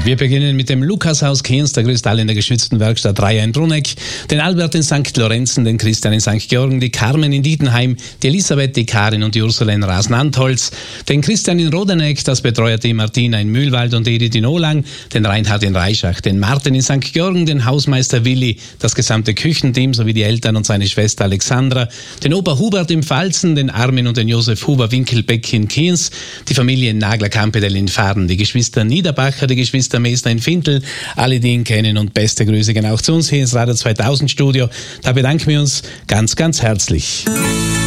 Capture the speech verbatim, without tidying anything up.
Wir beginnen mit dem Lukashaus Kienz, der grüßt alle in der geschützten Werkstatt Reihe in Bruneck, den Albert in Sankt Lorenzen, den Christian in Sankt Georgen, die Carmen in Dietenheim, die Elisabeth, die Karin und die Ursula in Rasen-Antholz, den Christian in Rodeneck, das Betreuerteam Martina in Mühlwald und Edith in Olang, den Reinhard in Reischach, den Martin in Sankt Georgen, den Hausmeister Willi, das gesamte Küchenteam sowie die Eltern und seine Schwester Alexandra, den Opa Hubert im Pfalzen, den Armin und den Josef Huber Winkelbeck in Kienz, die Familie in Nagler-Kampedel in Faden, die Geschwister Niederbacher, die Geschwister Mesner in Fintel, alle, die ihn kennen, und beste Grüße gehen auch zu uns hier ins Radio zweitausend Studio. Da bedanken wir uns ganz, ganz herzlich.